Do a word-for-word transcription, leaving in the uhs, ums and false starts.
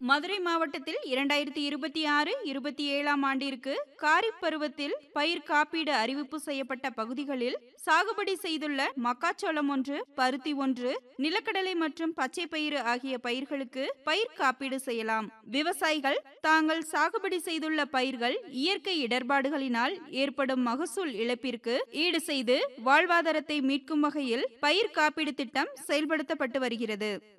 மதுரை மாவட்டத்தில் இரண்டாயிரத்தி இருபத்தி ஆறு இருபத்தி ஏழாம் ஆண்டிற்கு காரிப் பருவத்தில் பயிர் காப்பீடு அறிவிப்பு செய்யப்பட்ட பகுதிகளில் சாகுபடி செய்துள்ள மக்காச்சோளம் ஒன்று, பருத்தி ஒன்று, நிலக்கடலை மற்றும் பச்சை பயிறு ஆகிய பயிர்களுக்கு பயிர் காப்பீடு செய்யலாம். விவசாயிகள் தாங்கள் சாகுபடி செய்துள்ள பயிர்கள் இயற்கை இடர்பாடுகளினால் ஏற்படும் மகசூல் இழப்பிற்கு ஈடு செய்து வாழ்வாதாரத்தை மீட்கும் வகையில் பயிர் காப்பீடு திட்டம் செயல்படுத்தப்பட்டு வருகிறது.